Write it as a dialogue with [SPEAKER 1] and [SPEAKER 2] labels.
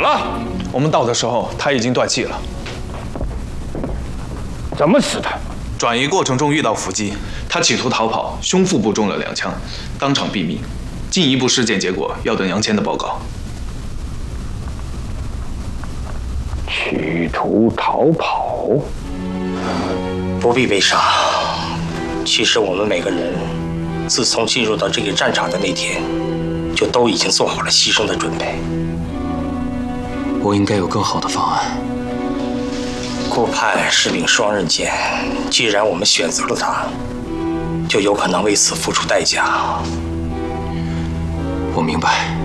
[SPEAKER 1] 了。我们到的时候，他已经断气了。
[SPEAKER 2] 怎么死的？
[SPEAKER 1] 转移过程中遇到伏击，他企图逃跑，胸腹部中了2枪，当场毙命。进一步尸检结果要等杨谦的报告。
[SPEAKER 2] 企图逃跑？
[SPEAKER 3] 不必悲伤。其实我们每个人，自从进入到这个战场的那天，就都已经做好了牺牲的准备。
[SPEAKER 4] 我应该有更好的方案。
[SPEAKER 3] 顾盼是柄双刃剑，既然我们选择了他，就有可能为此付出代价。
[SPEAKER 4] 我明白。